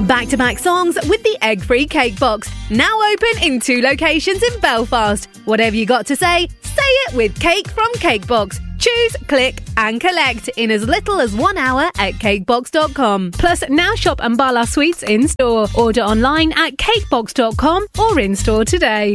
Back-to-back songs with the egg-free cake box. Now open in 2 locations in Belfast. Whatever you got to say it with Cake from Cakebox. Choose, click and collect in as little as 1 hour at cakebox.com. Plus, now shop Ambala Sweets in-store. Order online at cakebox.com or in-store today.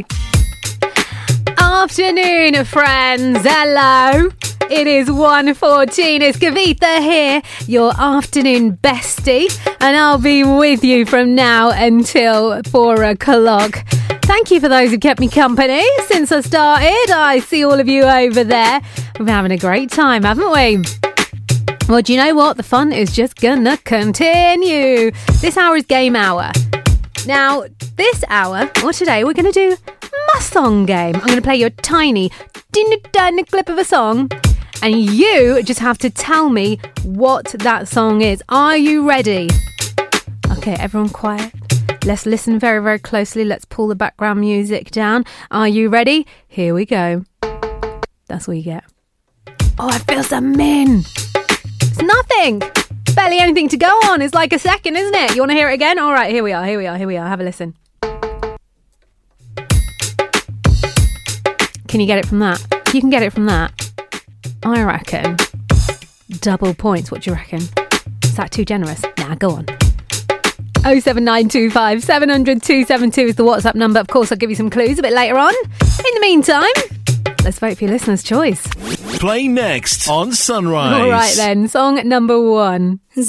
Afternoon, friends. Hello. It is 1:14. It's Kavitha here, your afternoon bestie, and I'll be with you from now until 4 o'clock. Thank you for those who kept me company since I started. I see all of you over there. We're having a great time, haven't we? Well, do you know what? The fun is just gonna continue. This hour is game hour. Now, this hour, or today, we're going to do my song game. I'm going to play you a tiny clip of a song, and you just have to tell me what that song is. Are you ready? Okay, everyone quiet. Let's listen very, very closely. Let's pull the background music down. Are you ready? Here we go. That's what you get. Oh, I feel some min. It's nothing. Barely anything to go on. It's like a second, isn't it? You want to hear it again? All right, here we are. Have a listen. Can you get it from that? If you can get it from that, I reckon double points. What do you reckon? Is that too generous? Nah, go on. 07925 700 272 is the WhatsApp number. Of course, I'll give you some clues a bit later on. In the meantime, let's vote for your listener's choice. Play next on Sunrise. All right then, song number 1.